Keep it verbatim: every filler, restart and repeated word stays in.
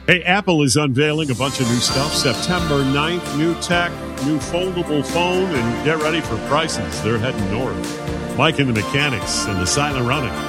Hey, Apple is unveiling a bunch of new stuff. September ninth, new tech, new foldable phone, and get ready for prices. They're heading north. Mike and the Mechanics and the Silent Running.